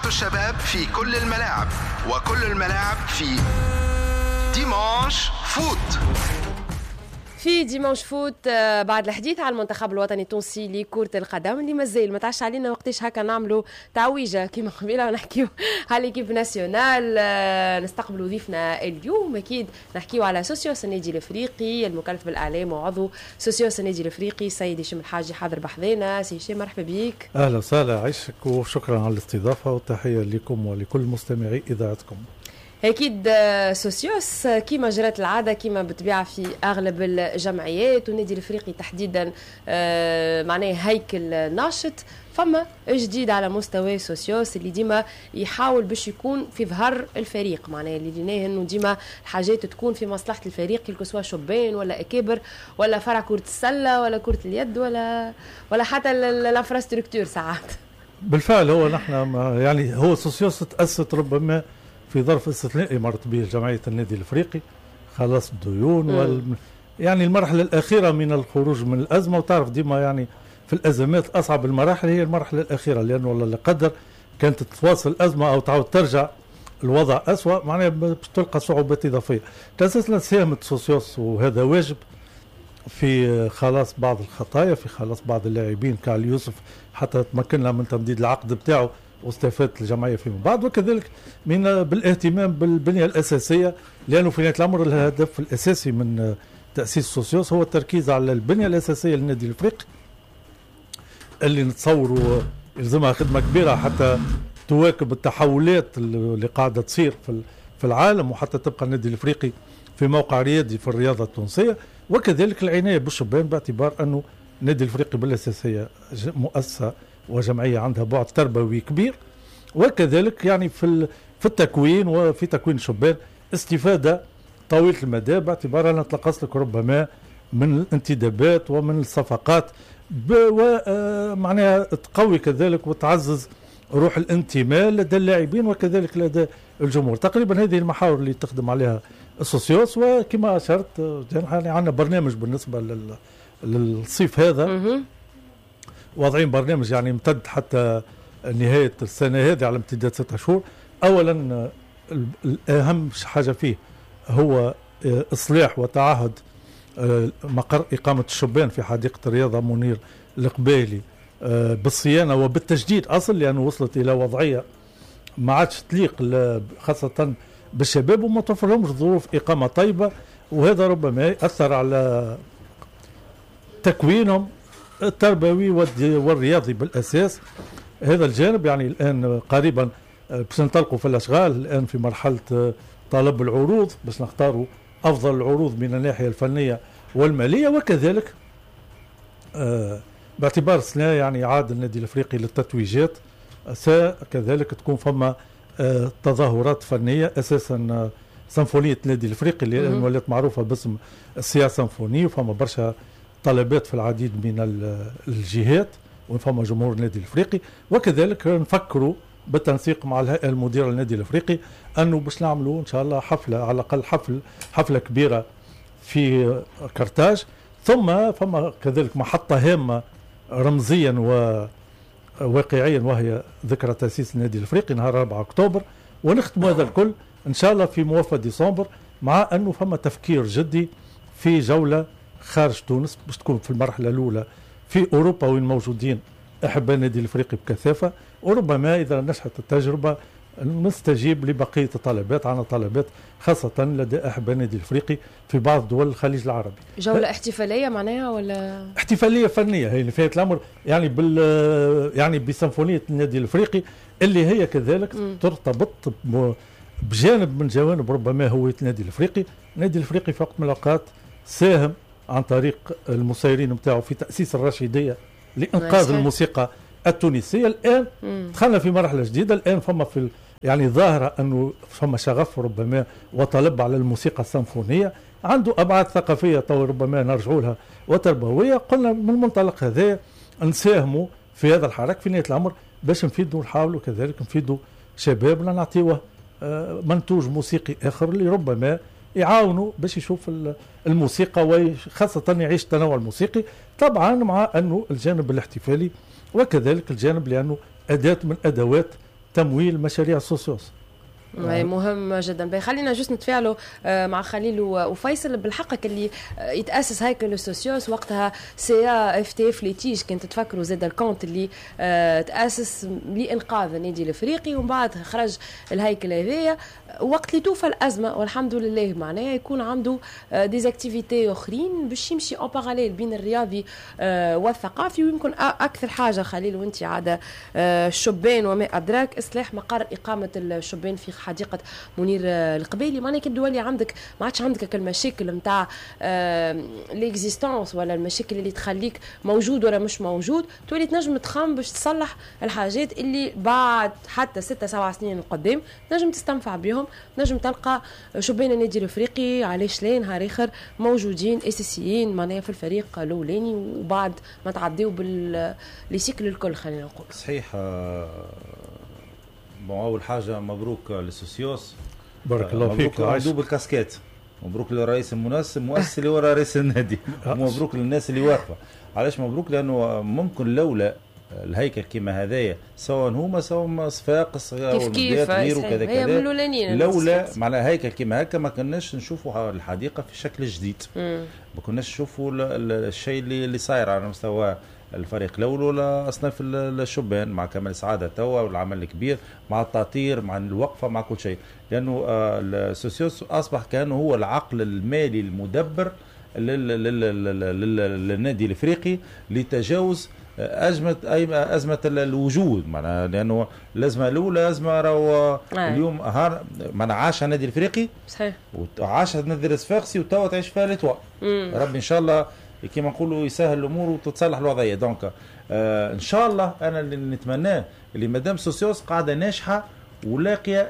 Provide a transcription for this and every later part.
إذاعة الشباب في كل الملاعب، وكل الملاعب في ديمانش فوت. في ديمانش فوت بعد الحديث على المنتخب الوطني التونسي لكرة القدم اللي مازال ما تعش علينا وقتاش هكا نعملوا تعويجة كما قبيله ونحكيو على ليكيب ناسيونال. نستقبلوا ضيفنا اليوم اكيد نحكيو على سوسيوس النادي الافريقي المكلف بالاعلام وعضو سوسيوس النادي الافريقي سيد هشام الحاجي حاضر بحذانا. سي هشام مرحبا بك. اهلا وسهلا عيشك وشكرا على الاستضافة وتحية لكم ولكل مستمعي اذاعتكم. أكيد سوسيوس كما جرت العادة كما بتبيع في أغلب الجمعيات والنادي الأفريقي تحديدا معناه هيكل ناشط. فما جديد على مستوى سوسيوس اللي ديما يحاول باش يكون في ظهر الفريق، معناه اللي لقيناه انه ديما الحاجات تكون في مصلحة الفريق كل سواء شبان ولا أكابر ولا فرع كرة السلة ولا كرة اليد ولا حتى الانفراستركتور ساعات. بالفعل هو نحن يعني هو سوسيوس تأسست ربما في ظرف استثنائي مرت به جمعية النادي الافريقي خلاص الديون يعني المرحلة الأخيرة من الخروج من الأزمة. وتعرف ديما يعني في الأزمات أصعب المراحل هي المرحلة الأخيرة، لأنه والله لا قدر كانت تواصل الأزمة أو تعود ترجع الوضع أسوأ معناها تلقى صعوبات إضافية. تأسسنا ساهمت سوسيوس وهذا واجب في خلاص بعض الخطايا، في خلاص بعض اللاعبين كعلي يوسف حتى تمكننا من تمديد العقد بتاعه واستفادت الجمعية فيما بعد، وكذلك من بالاهتمام بالبنية الأساسية، لأنه في نهاية الأمر الهدف الأساسي من تأسيس سوسيوس هو التركيز على البنية الأساسية للنادي الأفريقي اللي نتصور يلزمها خدمة كبيرة حتى تواكب التحولات اللي قاعدة تصير في العالم، وحتى تبقى النادي الأفريقي في موقع ريادي في الرياضة التونسية. وكذلك العناية بالشبان باعتبار أنه النادي الأفريقي بالأساسية مؤسسة وجمعية عندها بعد تربوي كبير، وكذلك يعني في التكوين وفي تكوين الشبان استفادة طويلة المدى باعتبار أنها تلقص لك ربما من الانتدابات ومن الصفقات ومعناها تقوي كذلك وتعزز روح الانتماء لدى اللاعبين وكذلك لدى الجمهور. تقريبا هذه المحاور اللي تخدم عليها السوسيوس. وكما أشرت يعني عندنا برنامج بالنسبة للصيف هذا، واضعين برنامج يعني امتد حتى نهاية السنة هذه على امتداد 6 شهور. أولا الأهم حاجة فيه هو إصلاح وتعهد مقر إقامة الشبان في حديقة الرياضة منير القبيلي بالصيانة وبالتجديد أصل، لأنه وصلت إلى وضعية ما عادش تليق خاصة بالشباب وما توفر لهمش ظروف إقامة طيبة، وهذا ربما يأثر على تكوينهم التربوي والرياضي بالأساس. هذا الجانب يعني الآن قريبا باش ننطلقوا في الأشغال الآن في مرحلة طلب العروض باش نختاروا أفضل العروض من الناحية الفنية والمالية، وكذلك باعتبار السنة يعني عاد النادي الأفريقي للتتويجات كذلك تكون فما تظاهرات فنية أساسا سيمفونية النادي الأفريقي اللي ولات معروفة باسم السيا سيمفوني، وفما برشا طلبات في العديد من الجهات وفما جمهور النادي الافريقي. وكذلك نفكروا بالتنسيق مع الهيئه المديره للنادي الافريقي انه باش نعملوا ان شاء الله حفله على الاقل حفله كبيره في كرتاج، ثم فما كذلك محطه هامه رمزيا وواقعيا وهي ذكرى تاسيس النادي الافريقي نهار 4 اكتوبر، ونختم هذا الكل ان شاء الله في موافق ديسمبر، مع انه فما تفكير جدي في جوله خارج تونس باش تكون في المرحلة الأولى في أوروبا وين موجودين أحباء النادي الأفريقي بكثافة، وربما إذا نجحت التجربة نستجيب لبقية الطلبات. عنا طلبات خاصة لدى أحباء النادي الأفريقي في بعض دول الخليج العربي. جولة احتفالية معناها ولا احتفالية فنية هي اللي فيها الأمر يعني يعني بسيمفونية النادي الأفريقي اللي هي كذلك ترتبط بجانب من جوانب ربما هوية النادي الأفريقي. النادي الأفريقي في وقت من الأوقات ساهم عن طريق المسيرين متاعه في تأسيس الرشيدية لإنقاذ الموسيقى التونسية. الآن دخلنا في مرحلة جديدة، الآن فما في يعني ظاهرة أنه فما شغف ربما وطلب على الموسيقى السيمفونية عنده أبعاد ثقافية ربما نرجعوا لها وتربوية. قلنا من المنطلق هذا نساهموا في هذا الحراك في نهاية الأمر باش نفيدوا نحاولوا كذلك نفيدوا شبابنا نعطيوه منتوج موسيقي آخر اللي ربما يعاونوا باش يشوف الموسيقى وخاصة يعيش التنوع الموسيقي، طبعا مع أنه الجانب الاحتفالي وكذلك الجانب لأنه أداة من أدوات تمويل مشاريع سوسيوس. مهم جدا. خلينا جست نتفاعلوا مع خليل وفيصل. بالحق اللي يتاسس هيكل السوسيوس وقتها CAFTF ليتيج، كنت تفكروا زاد الكونت اللي تاسس لانقاذ النادي الافريقي، ومن بعد خرج الهيكل هذايا وقت اللي توفى الازمه، والحمد لله معناها يكون عنده ديزاكتيفيتي اخرين باش يمشي اون باراليل بين الرياضي والثقافي. ويمكن اكثر حاجه خليل وانت عاده الشبان وما ادراك اصلاح مقر اقامه الشبان في حديقه منير القبيلي. معناها كي تولي عندك ما عادش عندك المشاكل نتاع ليكزيستونس ولا المشاكل اللي تخليك موجود ولا مش موجود، تولي تنجم تخم باش تصلح الحاجات اللي بعد حتى 6-7 سنين قدام نجم تستنفع بهم. نجم تلقى شبان النادي الافريقي علاش لا نهار اخر موجودين اساسيين معناها في الفريق الاولاني، وبعد ما تعديوا بالسيكل الكل. خلينا نقول صحيح. اول حاجه مبروك للسوسيوس، بارك الله فيك. مبروك دوب الكاسكيت، مبروك للرئيس المؤسس اللي ورا رئيس النادي، ومبروك للناس اللي واقفه. علاش مبروك؟ لانه ممكن لولا الهيكل كيما هذايا سواء هما سواء صفاقس او المديات غيره كذا كذا، لولا معناها هيكل كيما هكا ما كناش نشوفوا الحديقه في شكل جديد، ما كناش نشوفوا الشيء اللي صاير على مستوى الفريق الاول ولا اصناف الشبان مع كمال سعاده توا والعمل الكبير مع التطير مع الوقفه مع كل شيء. لانه السوسيوس اصبح كانه هو العقل المالي المدبر للنادي الافريقي لتجاوز أزمة الوجود. معناها لأنه الأزمة الأولى أزمة راهو اليوم معناها عاش النادي الإفريقي صحيح، وعاش النادي الصفاقسي وتوا تعيش فيها لتوا. ربي إن شاء الله كما نقولوا يسهل الأمور وتتصلح الوضعية. دونك إن شاء الله أنا اللي نتمناه اللي مدام سوسيوس قاعدة ناجحة ولاقية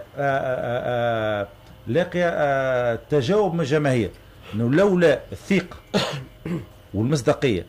تجاوب من الجماهير، إنه لولا الثقة والمصداقية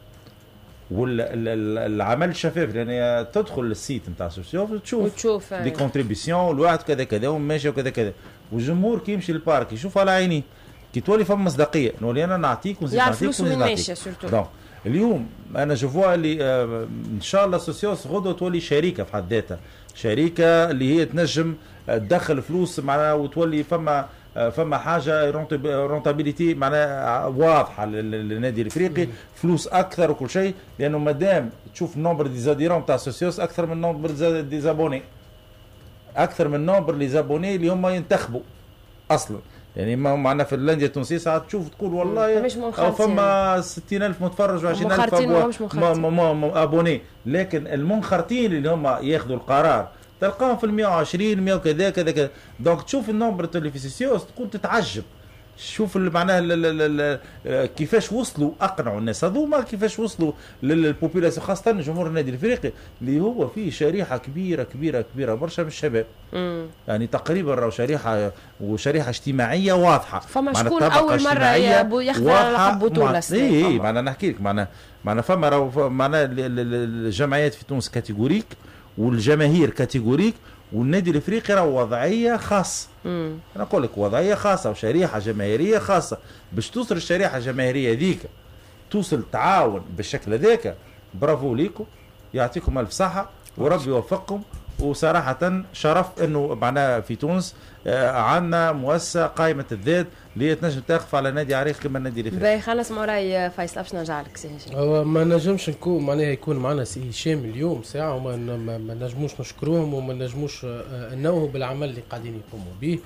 والعمل الشفاف، لان تدخل السيت نتاع سوسيوس وتشوف دي كونتريبيسيون الواحد كذا كذا وماشي وكذا كذا، والجمهور كي يمشي للبارك يشوف على عينيه كي تولي فما مصداقيه نولي انا نعطيك ونزيد نعطيك ونزيد نعطيك. اليوم انا جوفوا اللي ان شاء الله سوسيوس غدوه تولي شركه في حد ذاتها، شركه اللي هي تنجم تدخل فلوس معناها وتولي فما حاجه رونتابيليتي معناها واضحه للنادي الافريقي، فلوس اكثر وكل شيء. لانه مادام تشوف نومبر دي زاديرون تاع سوسيوس اكثر من نومبر دي زابوني، اكثر من نومبر لي زابوني اللي هم ينتخبوا اصلا. يعني ما معنا في الفنلنديا التونسيه ساعات تشوف تقول والله او فما 60,000 متفرج و20,000 ابوني، لكن المنخرطين اللي هم ياخذوا القرار تلقاهم في 120 100 كذا كذا كذا. دونك تشوف النمبر اللي في سوسيوس تقول تتعجب، شوف معناها كيفاش وصلوا اقنعوا الناس هذوما، كيفاش وصلوا للبوبولاسيون خاصه جمهور النادي الافريقي اللي هو فيه شريحه كبيره كبيره كبيره برشا من الشباب. يعني تقريبا راهو شريحه اجتماعيه واضحه. فما شكون اول مره ياخذ لقب بطوله اي معناها نحكي لك معناها فما راهو معناها الجمعيات في تونس كاتيجوريك والجماهير كاتيجوريك، والنادي الافريقي راه وضعيه خاصه. انا اقول لك وضعيه خاصه وشريحه جماهيريه خاصه. باش توصل الشريحه الجماهيريه ذيك توصل تعاون بالشكل ذاك، برافو ليكم، يعطيكم الف صحه وربي يوفقكم. وصراحه شرف انه معنا في تونس عندنا مؤسسه قائمه الذات اللي تنجم تقف على نادي عريق كما النادي الافريقي. باهي خلينا نسمعوا راي فيصل. باش نرجع لك سي هشام. هو ما نجمش نكون معناها يكون معنا سي هشام اليوم ساعه وما ما نجموش نشكروهم وما نجموش ننوهوا بالعمل اللي قاعدين يقوموا به.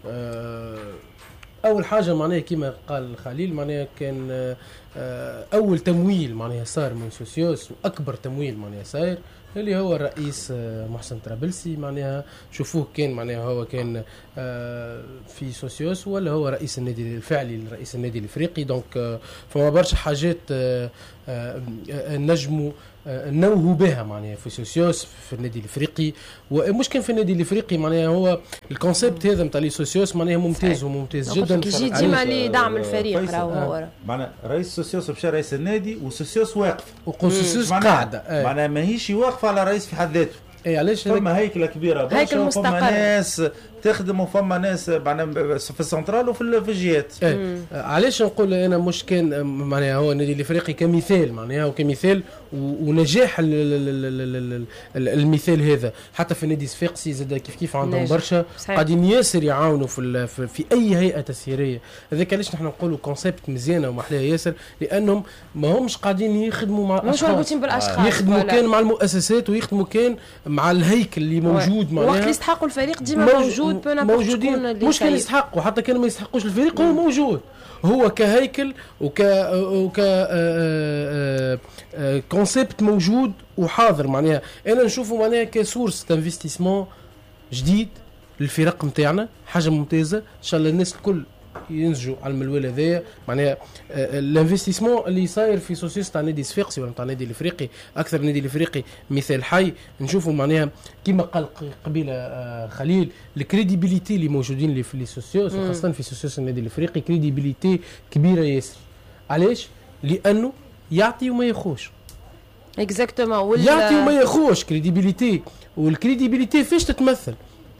اول حاجه معناها كما قال خليل معناها كان اول تمويل معناها صار من سوسيوس، واكبر تمويل معناها صاير اللي هو الرئيس محسن طرابلسي. معناها شوفوه كان معناها هو كان في سوسيوس ولا هو رئيس النادي الفعلي لرئيس النادي الافريقي. دونك فما برشا حاجات نجموا نوهوا بها معناها في سوسيوس في النادي الافريقي. ومش كان في النادي الافريقي معناها هو الكونسيبت هذا نتاع لي سوسيوس معناها ممتاز وممتاز جدا. يجي ديما لدعم الفريق راهو معناها رئيس سوسيوس مشى رئيس النادي وسوسيوس واقف وسوسيوس قاعده معناها ماهيش واقفه على رئيس في حد ذاته. اي علاش فما هيكله كبيره برشا، فما ناس تخدم وفما ناس معناها في السنترال وفي الجهات. علاش نقول انا مش كان معناها هو النادي الافريقي كمثال معناها وكمثال ونجاح المثال هذا حتى في النادي الصفاقسي زاد كيف عندهم برشا قاعدين ياسر يعاونوا في اي هيئه تسييريه. هذاك علاش نحن نقولوا كونسيبت مزيانه ومحلاها ياسر، لانهم ما همش قاعدين يخدموا مع مش مربوطين بالاشخاص، يخدموا كان مع المؤسسات ويخدموا كان مع الهيكل اللي موجود معناها وقت اللي يستحقوا الفريق ديما موجود، موجودين مش كان يستحقوا حتى كان ما يستحقوش الفريق هو موجود، هو كهيكل وك كونسيبت موجود وحاضر معناها. انا نشوفه معناها كسورس انفستيسمون جديد للفرق نتاعنا، حاجه ممتازه ان شاء الله الناس الكل ينسجوا على المنوال هذايا معناها. الانفستيسمون اللي صاير في سوسيس تاع النادي الصفاقسي ولا تاع النادي الافريقي، اكثر النادي الافريقي مثال حي نشوفوا معناها كما قال قبيله خليل، الكريديبيليتي اللي موجودين في لي سوسيوس وخاصه في سوسيوس النادي الافريقي كريديبيليتي كبيره ياسر. علاش؟ لانه يعطي وما يخوش. اكزاكتومون، يعطي وما يخوش كريديبيليتي. والكريديبيليتي فاش تتمثل؟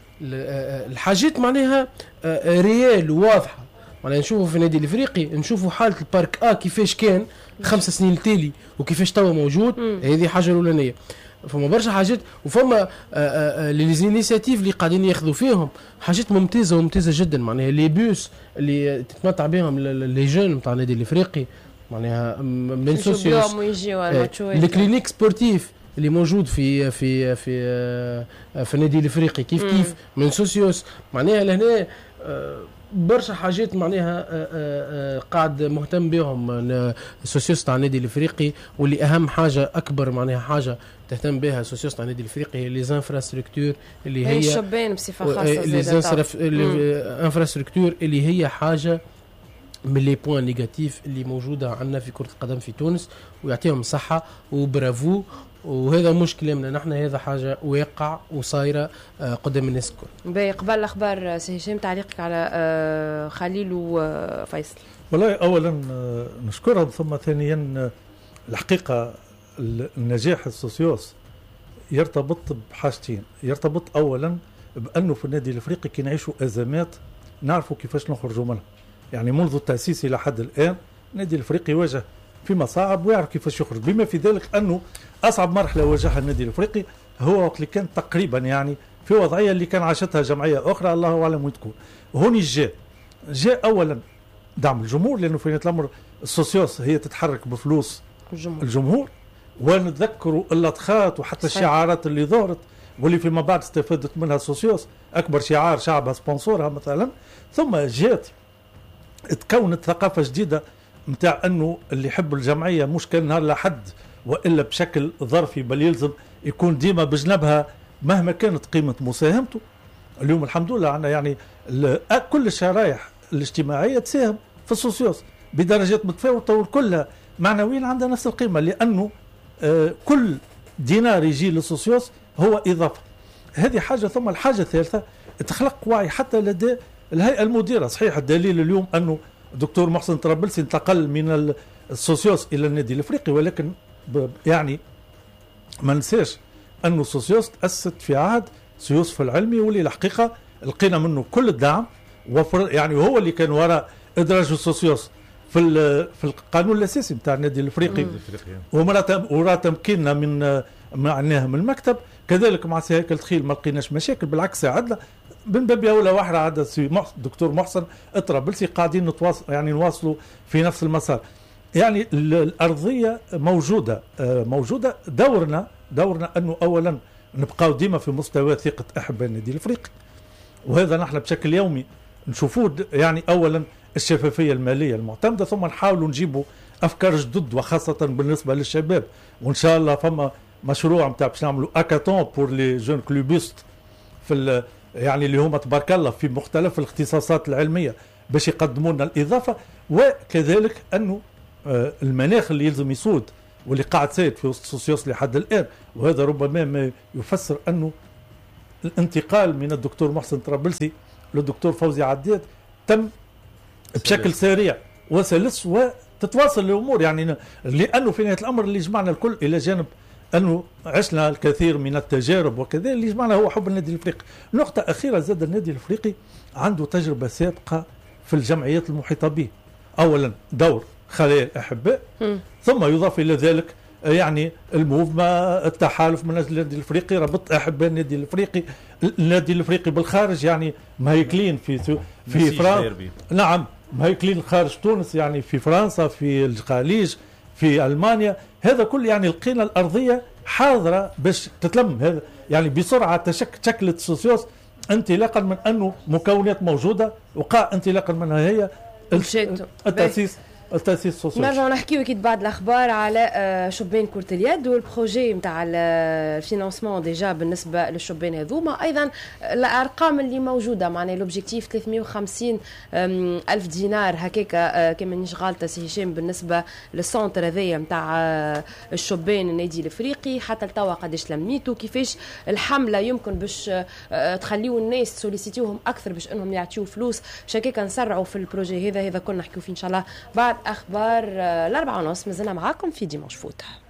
الحاجات معناها ريال وواضحه. معناها نشوفوا في النادي الافريقي نشوفوا حاله البارك كيفاش كان 5 سنين التالي وكيفاش توا موجود. هذه حاجه الاولانيه. فما برشا حاجات وفما لي زينيسياتيف اللي قاعدين ياخذوا فيهم حاجات ممتازه جدا معناها. لي بيوس اللي تتمتع بهم لي جون نتاع النادي الافريقي معناها من سوسيوس، الكلينيك سبورتيف اللي موجود في النادي الافريقي كيف من سوسيوس معناها. لهنا برشا حاجات معناها قاعد مهتم بهم سوسيوس تاع النادي الافريقي. واللي اهم حاجه اكبر معناها حاجه تهتم بها سوسيوس تاع النادي الافريقي هي لي انفراستركتور اللي هي الشبان بصفه خاصه، لي انفراستركتور اللي هي حاجه من لي بوين نيجاتيف اللي موجوده عندنا في كره القدم في تونس، ويعطيهم صحه وبرافو. وهذا مش كلامنا نحن، هذا حاجه واقع وصايره قدام الناس الكل. باهي قبل الاخبار سي هشام تعليقك على خليل وفيصل؟ والله اولا نشكرهم، ثم ثانيا الحقيقه النجاح السوسيوس يرتبط بحاجتين. يرتبط اولا بانه في النادي الافريقي كي نعيشوا ازمات نعرفوا كيفاش نخرجوا منها. يعني منذ التاسيس الى حد الان النادي الافريقي واجه في مصاعب ويعرف كيفاش يخرج، بما في ذلك انه اصعب مرحله واجهها النادي الافريقي هو وقت اللي كان تقريبا يعني في وضعيه اللي كان عاشتها جمعيه اخرى الله اعلم وين تكون. هوني جاء اولا دعم الجمهور، لانه في نهايه الامر السوسيوس هي تتحرك بفلوس الجمهور. ونتذكروا اللطخات وحتى الشعارات اللي ظهرت واللي فيما بعد استفادت منها السوسيوس، اكبر شعار شعبها سبونسورها مثلا. ثم جات تكونت ثقافه جديده متاع انه اللي يحب الجمعيه مش كان نهار لحد والا بشكل ظرفي، بل يلزم يكون ديما بجنبها مهما كانت قيمه مساهمته. اليوم الحمد لله عندنا يعني كل الشرائح الاجتماعيه تساهم في السوسيوس بدرجات متفاوته وكلها معنويا عندها نفس القيمه، لانه كل دينار يجي للسوسيوس هو اضافه. هذه حاجه. ثم الحاجه الثالثه تخلق وعي حتى لدى الهيئه المديره. صحيح الدليل اليوم انه دكتور محسن طرابلسي انتقل من السوسيوس الى النادي الافريقي، ولكن يعني ما ننساش انه السوسيوس تاسست في عهد سيوسف العلمي، واللي الحقيقه لقينا منه كل الدعم يعني هو اللي كان وراء ادراج السوسيوس في القانون الاساسي نتاع النادي الافريقي وراء تمكيننا معناها من المكتب. كذلك مع سي هيكل تخيل ما لقيناش مشاكل، بالعكس ساعدنا من باب اولى واحده عاد الدكتور محسن الطرابلسي قاعدين نواصلوا في نفس المسار. يعني الارضيه موجوده. دورنا انه اولا نبقاو ديما في مستوى ثقه احباء النادي الافريقي، وهذا نحن بشكل يومي نشوفوه. يعني اولا الشفافيه الماليه المعتمده، ثم نحاولوا نجيبوا افكار جدد وخاصه بالنسبه للشباب. وان شاء الله فما مشروع نتاع باش نعملوا اكاتون بور لي جون كلوبيست في يعني اللي هما تبارك الله في مختلف الاختصاصات العلميه باش يقدموا لنا الاضافه. وكذلك انه المناخ اللي يلزم يسود واللي قاعد سيد في وسط السوسيوس لحد الان، وهذا ربما ما يفسر انه الانتقال من الدكتور محسن طرابلسي للدكتور فوزي عداد تم بشكل سريع وسلس وتتواصل الامور. يعني لانه في نهايه الامر اللي جمعنا الكل الى جانب أنه عشنا الكثير من التجارب وكذا اللي جمعنا هو حب النادي الأفريقي. نقطة أخيرة زاد النادي الأفريقي عنده تجربة سابقة في الجمعيات المحيطة به. أولا دور خلايا الأحباء ثم يضاف إلى ذلك يعني الموفمة التحالف من أجل النادي الأفريقي، ربط أحباء النادي الأفريقي، النادي الأفريقي بالخارج يعني مهيكلين في فرنسا، نعم مهيكلين خارج تونس يعني في فرنسا في الخليج في ألمانيا. هذا كل يعني القيمة الأرضية حاضرة باش تتلم. هذا يعني بسرعة تشكلت سوسيوس انطلاقا من أنه مكونات موجودة وقع انطلاقا منها هي التأسيس السوسيوس. نرجع نحكيو أكيد بعد الأخبار على شبان كرة اليد والبروجي متاع الفينانسمون ديجا بالنسبة للشبان هذوما، أيضا الأرقام اللي موجودة معنا الأوبجيكتيف 350 ألف دينار هكاكا كما نشغال سي هشام بالنسبة للسونتر هذايا متاع الشبان النادي الأفريقي. حتى لتوا قداش لميتوا كيفاش الحملة يمكن باش تخليوا الناس سوليسيتيوهم أكثر باش أنهم يعطيوا فلوس شكاكا نسرعوا في البروجي هذا كنا نحكيو فيه إن شاء الله بعد أخبار 4:30. مازلنا معاكم في ديماش فوت.